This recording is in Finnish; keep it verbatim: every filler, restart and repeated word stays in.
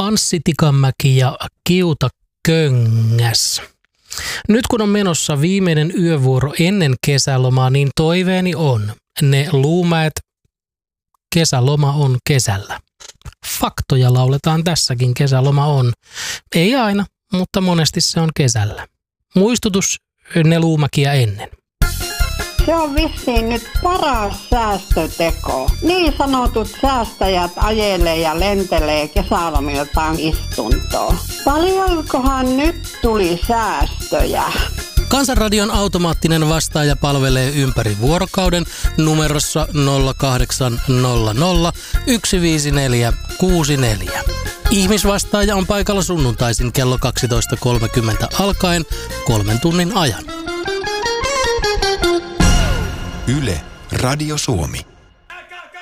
Anssi Tikanmäki ja Kiuta Köngäs. Nyt kun on menossa viimeinen yövuoro ennen kesälomaa, niin toiveeni on ne Luumäet, kesäloma on kesällä. Faktoja lauletaan tässäkin, kesäloma on. Ei aina, mutta monesti se on kesällä. Muistutus ne Luumäkiä ennen. Se on vissiin nyt paras säästöteko. Niin sanotut säästäjät ajelee ja lentelee kesälomiltaan istuntoon. Paljonkohan nyt tuli säästöjä? Kansanradion automaattinen vastaaja palvelee ympäri vuorokauden numerossa nolla kahdeksan nolla nolla yksi viisi neljä kuusi neljä. Ihmisvastaaja on paikalla sunnuntaisin kello kaksitoista kolmekymmentä alkaen kolmen tunnin ajan. Yle, Radio Suomi.